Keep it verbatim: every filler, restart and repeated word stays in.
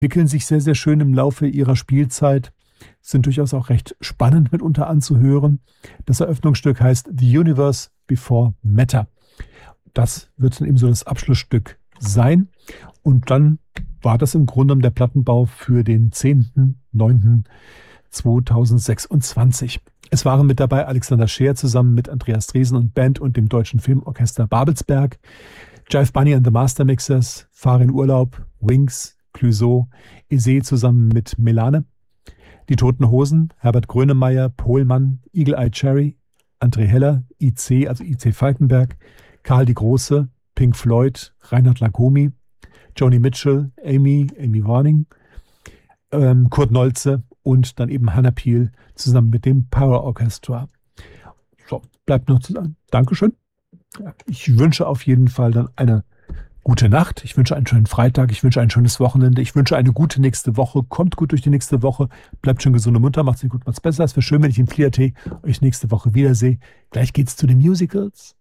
entwickeln sich sehr, sehr schön im Laufe ihrer Spielzeit, sind durchaus auch recht spannend mitunter anzuhören. Das Eröffnungsstück heißt The Universe Before Matter. Das wird dann eben so das Abschlussstück sein. Und dann war das im Grunde genommen der Plattenbau für den zehnten neunten zweitausendsechsundzwanzig. Es waren mit dabei Alexander Scheer zusammen mit Andreas Dresen und Band und dem Deutschen Filmorchester Babelsberg, Jive Bunny and the Master Mixers, Farin Urlaub, Wings, Clouseau, Eze zusammen mit Melane, die Toten Hosen, Herbert Grönemeyer, Pohlmann, Eagle Eye Cherry, André Heller, I C, also I C Falkenberg, Karl die Große, Pink Floyd, Reinhard Lacomi, Joni Mitchell, Amy, Amy Warning, ähm, Kurt Nolze und dann eben Hannah Peel zusammen mit dem Power Orchestra. So, bleibt noch zu sagen. Dankeschön. Ich wünsche auf jeden Fall dann eine gute Nacht. Ich wünsche einen schönen Freitag. Ich wünsche ein schönes Wochenende. Ich wünsche eine gute nächste Woche. Kommt gut durch die nächste Woche. Bleibt schön gesund und munter. Macht's gut, macht's besser. Es wäre schön, wenn ich in Flierte euch nächste Woche wiedersehe. Gleich geht's zu den Musicals.